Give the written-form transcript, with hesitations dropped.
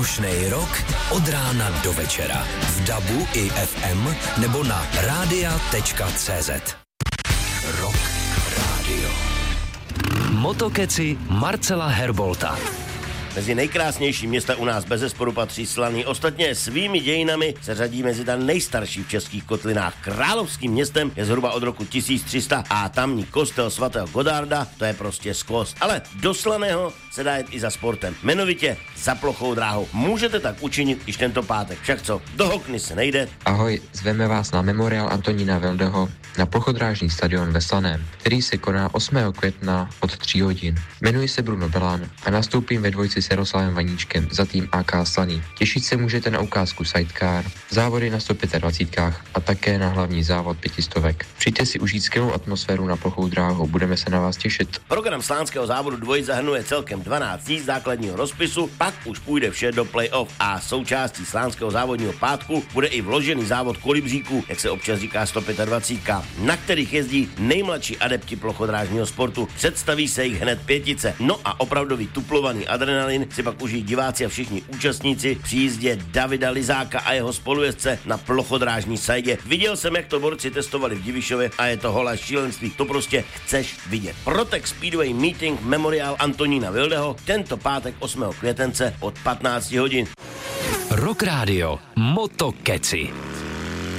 Slušnej rok od rána do večera. V DABu i FM nebo na radia.cz. Rock Radio. Motokeci Marcela Herbolta. Mezi nejkrásnější města u nás bezesporu patří Slaný. Ostatně svými dějinami se řadí mezi ta nejstarší v českých kotlinách. Královským městem je zhruba od roku 1300 a tamní kostel svatého Godárda, to je prostě skvost. Ale do Slaného se dá jít i za sportem, jmenovitě za plochou dráhou. Můžete tak učinit již tento pátek. Však co, do Hokny se nejde. Ahoj, zveme vás na memoriál Antonína Wildeho na plochodrážní stadion ve Slaném, který se koná 8. května od 3 hodin. Jmenuji se Bruno Belán a nastoupím ve dvojici s Jaroslavem Vaníčkem za tým AK Slaný. Těšit se můžete na ukázku sidecar, závody na 125 a také na hlavní závod 500. Přijďte si užít skvělou atmosféru na plochou dráhu, budeme se na vás těšit. Program slánského závodu dvojic zahrnuje celkem 12 dní základního rozpisu, pak už půjde vše do play-off a součástí slánského závodního pátku bude i vložený závod kolibříků, jak se občas říká 125, na kterých jezdí nejmladší adepti plochodrážního sportu. Představí se jich hned 5. No a opravdový tuplovaný adrenalin si pak užijí diváci a všichni účastníci při jízdě Davida Lizáka a jeho spolujezdce na plochodrážní sajdě. Viděl jsem, jak to borci testovali v Divišově a je to holé šílenství. To prostě chceš vidět. Protec Speedway Meeting Memoriál Antonína Wildeho tento pátek 8. květence od 15 hodin. Rock Radio Motokeci.